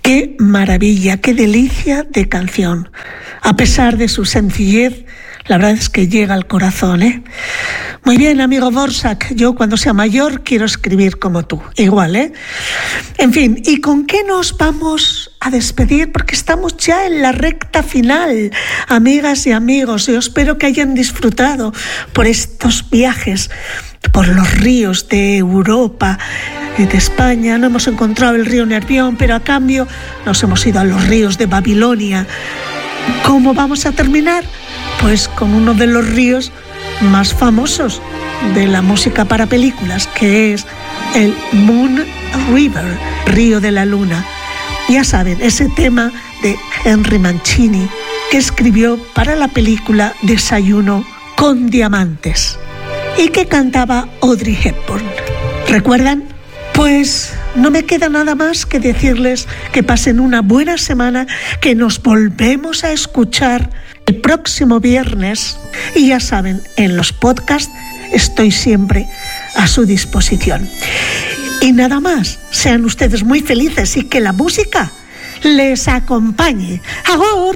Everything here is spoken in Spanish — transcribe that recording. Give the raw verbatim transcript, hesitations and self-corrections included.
Qué maravilla, qué delicia de canción. A pesar de su sencillez, la verdad es que llega al corazón, ¿eh? Muy bien, amigo Dvořák, yo cuando sea mayor quiero escribir como tú, igual, ¿eh? En fin, ¿y con qué nos vamos a despedir? Porque estamos ya en la recta final, amigas y amigos. Yo espero que hayan disfrutado por estos viajes por los ríos de Europa y de España. No hemos encontrado el río Nervión, pero a cambio nos hemos ido a los ríos de Babilonia. ¿Cómo vamos a terminar? Pues con uno de los ríos más famosos de la música para películas, que es el Moon River, Río de la Luna. Ya saben, ese tema de Henry Mancini que escribió para la película Desayuno con Diamantes y que cantaba Audrey Hepburn. ¿Recuerdan? Pues no me queda nada más que decirles que pasen una buena semana, que nos volvemos a escuchar el próximo viernes y ya saben, en los podcasts estoy siempre a su disposición. Y nada más, sean ustedes muy felices y que la música les acompañe. ¡Agur!